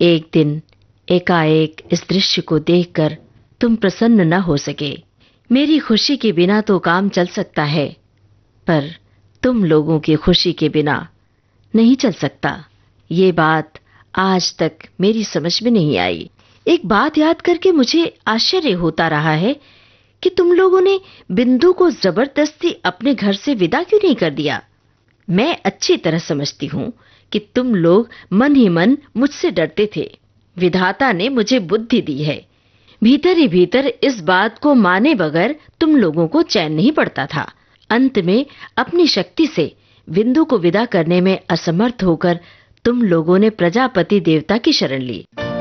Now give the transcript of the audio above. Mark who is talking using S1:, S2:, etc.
S1: एक दिन एकाएक इस दृश्य को देखकर तुम प्रसन्न न हो सके। मेरी खुशी के बिना तो काम चल सकता है, पर तुम लोगों की खुशी के बिना नहीं चल सकता। ये बात आज तक मेरी समझ में नहीं आई। एक बात याद करके मुझे आश्चर्य होता रहा है कि तुम लोगों ने बिंदु को जबरदस्ती अपने घर से विदा क्यों नहीं कर दिया। मैं अच्छी तरह समझती हूँ कि तुम लोग मन ही मन मुझसे डरते थे। विधाता ने मुझे बुद्धि दी है। भीतर ही भीतर इस बात को माने बगैर तुम लोगों को चैन नहीं पड़ता था। अंत में अपनी शक्ति से बिंदु को विदा करने में असमर्थ होकर तुम लोगों ने प्रजापति देवता की शरण ली।